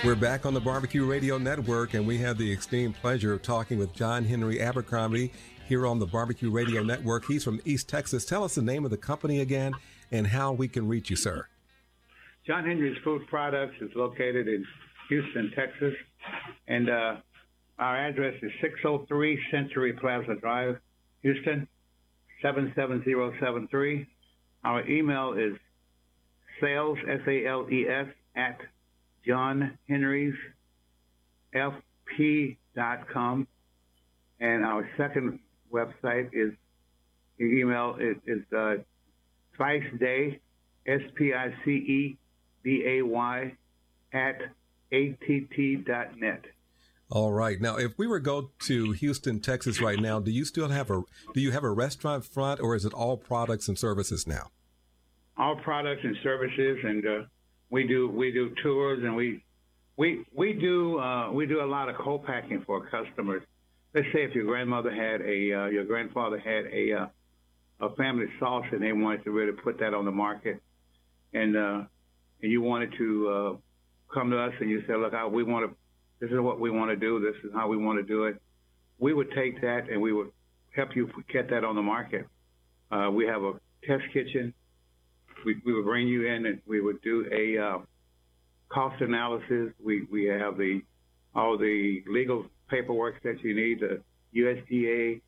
We're back on the Barbecue Radio Network, and we have the extreme pleasure of talking with John Henry Abercrombie here on the Barbecue Radio Network. He's from East Texas. Tell us the name of the company again and how we can reach you, sir. John Henry's Food Products is located in Houston, Texas, and our address is 603 Century Plaza Drive, Houston, 77073. Our email is sales, S-A-L-E-S, at johnhenrysfp.com. And our second website is, email is Spice Day, SPICEDAY, at att.net. All right. Now, if we were to go to Houston, Texas right now, do you have a restaurant front, or is it all products and services now? All products and services, and we do tours, and we do a lot of co-packing for customers. Let's say if your grandfather had a family sauce and they wanted to really put that on the market, and you wanted to come to us and you said, look, this is what we want to do. This is how we want to do it. We would take that and we would help you get that on the market. We have a test kitchen. We would bring you in and we would do a cost analysis. We have all the legal paperwork that you need, the USDA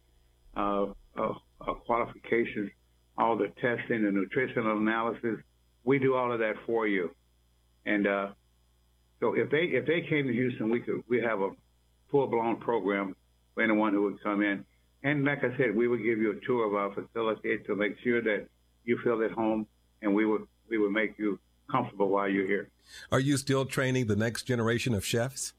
qualifications, all the testing, the nutritional analysis. We do all of that for you. And so if they came to Houston, we have a full-blown program for anyone who would come in. And like I said, we would give you a tour of our facility to make sure that you feel at home, and we would make you comfortable while you're here. Are you still training the next generation of chefs?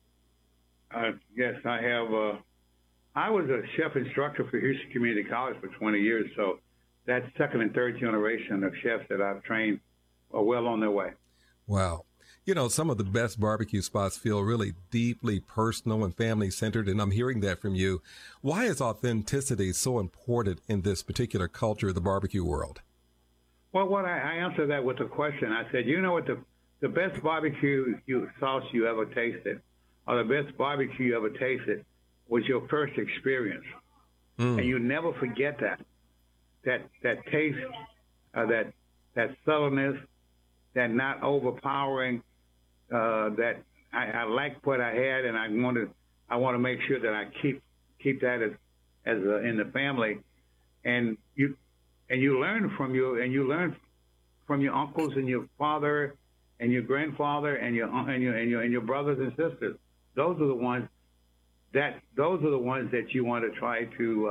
Yes, I have. I was a chef instructor for Houston Community College for 20 years, so that second and third generation of chefs that I've trained are well on their way. Wow. You know, some of the best barbecue spots feel really deeply personal and family-centered, and I'm hearing that from you. Why is authenticity so important in this particular culture of the barbecue world? Well, I answered that with a question. I said, you know what, the best barbecue sauce you ever tasted, or the best barbecue you ever tasted, was your first experience. And you never forget that taste, that subtleness, that not overpowering, that I like what I had, and I want to make sure that I keep that as in the family, and you learn from your uncles and your father and your grandfather and your brothers and sisters. Those are the ones that you want to try to